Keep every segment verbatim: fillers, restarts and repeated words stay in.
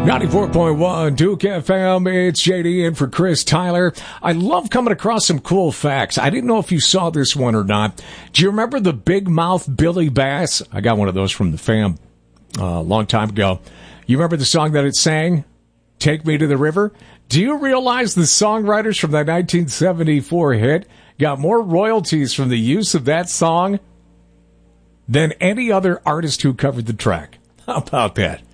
ninety-four point one Duke F M, it's J D in for Chris Tyler. I love coming across some cool facts. I didn't know if you saw this one or not. Do you remember the Big Mouth Billy Bass? I got one of those from the fam uh, a long time ago. You remember the song that it sang? Take Me to the River? Do you realize the songwriters from that nineteen seventy-four hit got more royalties from the use of that song than any other artist who covered the track? How about that?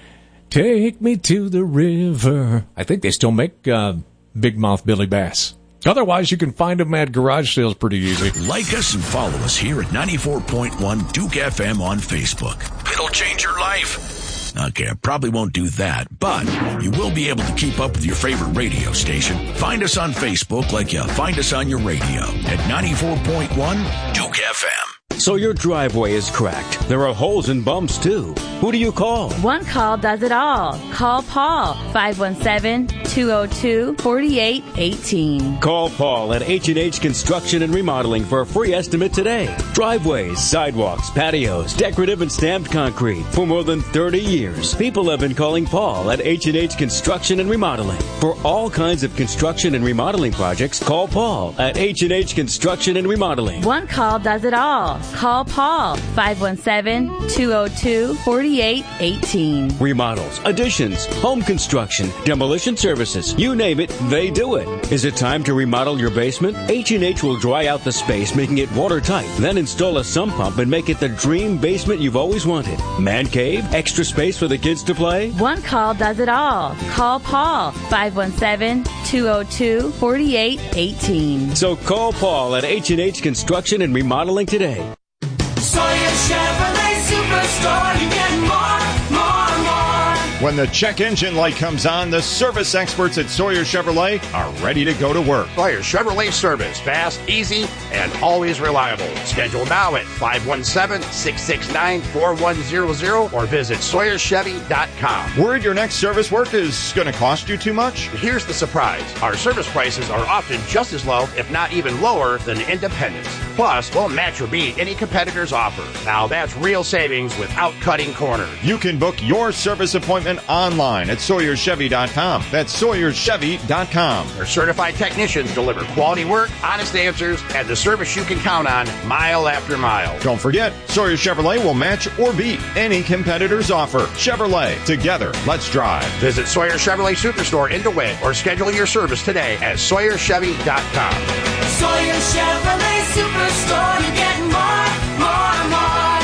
Take me to the river. I think they still make uh, Big Mouth Billy Bass. Otherwise, you can find them at garage sales pretty easy. Like us and follow us here at ninety-four point one Duke F M on Facebook. It'll change your life. Okay, I probably won't do that, but you will be able to keep up with your favorite radio station. Find us on Facebook like you find us on your radio at ninety-four point one Duke F M. So your driveway is cracked. There are holes and bumps, too. Who do you call? One call does it all. Call Paul, five one seven, two oh two, four eight one eight. Call Paul at H and H Construction and Remodeling for a free estimate today. Driveways, sidewalks, patios, decorative and stamped concrete. For more than thirty years, people have been calling Paul at H and H Construction and Remodeling. For all kinds of construction and remodeling projects, call Paul at H and H Construction and Remodeling. One call does it all. Call Paul, five one seven, two oh two, four eight one eight. Remodels, additions, home construction, demolition services, you name it, they do it. Is it time to remodel your basement? H and H will dry out the space, making it watertight. Then install a sump pump and make it the dream basement you've always wanted. Man cave, extra space for the kids to play? One call does it all. Call Paul, five one seven, two oh two, four eight one eight. So call Paul at H and H Construction and Remodeling today. Sawyer Chevrolet Superstore, you get more, more, more. When the check engine light comes on, the service experts at Sawyer Chevrolet are ready to go to work. Sawyer Chevrolet Service, fast, easy, and always reliable. Schedule now at five one seven, six six nine, four one zero zero or visit Sawyer Chevy dot com. Worried your next service work is going to cost you too much? Here's the surprise. Our service prices are often just as low, if not even lower, than independents. Plus, we'll match or beat any competitor's offer. Now that's real savings without cutting corners. You can book your service appointment online at Sawyer Chevy dot com. That's Sawyer Chevy dot com. Our certified technicians deliver quality work, honest answers, and the service you can count on mile after mile. Don't forget, Sawyer Chevrolet will match or beat any competitor's offer. Chevrolet, together, let's drive. Visit Sawyer Chevrolet Superstore in DeWitt or schedule your service today at Sawyer Chevy dot com. Sawyer Chevrolet Superstore, you get more, more, more.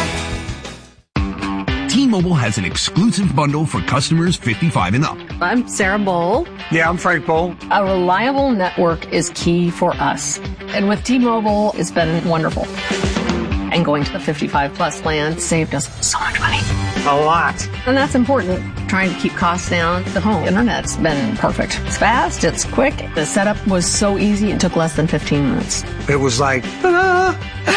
T-Mobile has an exclusive bundle for customers fifty-five and up. I'm Sarah Bowl. Yeah, I'm Frank Bowl. A reliable network is key for us. And with T-Mobile, it's been wonderful. And going to the fifty-five plus plan saved us so much money. A lot. And that's important. Trying to keep costs down. The home internet's been perfect. It's fast, it's quick. The setup was so easy, it took less than fifteen minutes. It was like, ah.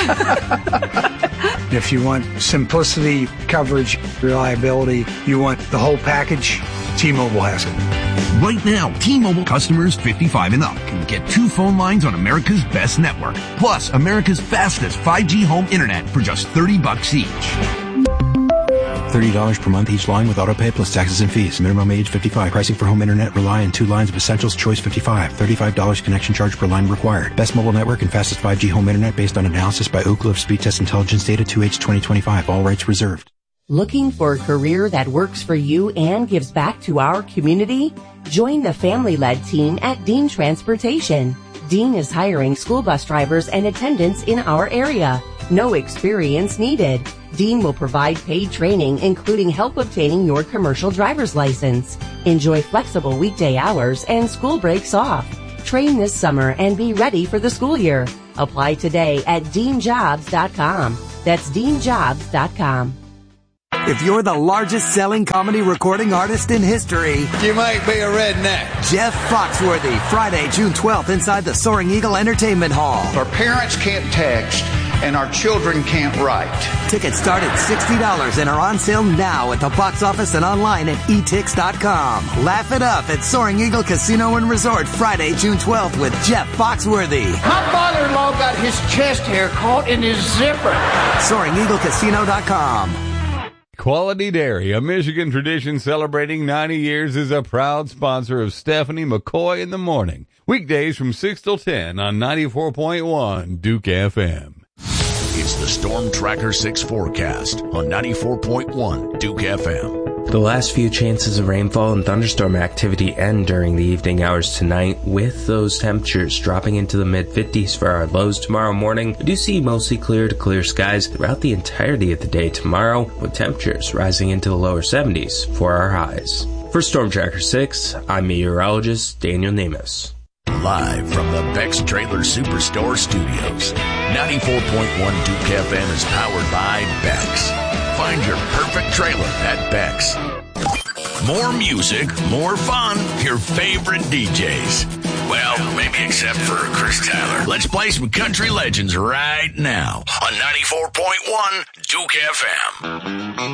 If you want simplicity, coverage, reliability, you want the whole package, T-Mobile has it. Right now, T-Mobile customers fifty-five and up can get two phone lines on America's best network, plus America's fastest five G home internet for just thirty bucks each. thirty dollars per month each line with autopay plus taxes and fees. Minimum age fifty-five. Pricing for home internet rely on two lines of Essentials Choice fifty-five. thirty-five dollars connection charge per line required. Best mobile network and fastest five G home internet based on analysis by Oak Cliff Speed Test Intelligence Data two H twenty twenty-five. All rights reserved. Looking for a career that works for you and gives back to our community? Join the family-led team at Dean Transportation. Dean is hiring school bus drivers and attendants in our area. No experience needed. Dean will provide paid training, including help obtaining your commercial driver's license. Enjoy flexible weekday hours and school breaks off. Train this summer and be ready for the school year. Apply today at dean jobs dot com. That's dean jobs dot com. If you're the largest selling comedy recording artist in history, you might be a redneck. Jeff Foxworthy, Friday, June twelfth, inside the Soaring Eagle Entertainment Hall. Our parents can't text, and our children can't write. Tickets start at sixty dollars and are on sale now at the box office and online at e tix dot com. Laugh it up at Soaring Eagle Casino and Resort, Friday, June twelfth with Jeff Foxworthy. My father-in-law got his chest hair caught in his zipper. Soaring Eagle Casino dot com. Quality Dairy, a Michigan tradition celebrating ninety years, is a proud sponsor of Stephanie McCoy in the Morning. Weekdays from six till ten on ninety-four point one Duke F M. It's the Storm Tracker six forecast on ninety-four point one Duke F M. The last few chances of rainfall and thunderstorm activity end during the evening hours tonight, with those temperatures dropping into the mid fifties for our lows tomorrow morning. We do see mostly clear to clear skies throughout the entirety of the day tomorrow, with temperatures rising into the lower seventies for our highs. For Storm Tracker six, I'm meteorologist Daniel Nemes. Live from the Beck's Trailer Superstore Studios, ninety-four point one Duke F M is powered by Beck's. Find your perfect trailer at Beck's. More music, more fun, your favorite D Js. Well, maybe except for Chris Tyler. Let's play some country legends right now on ninety-four point one Duke F M.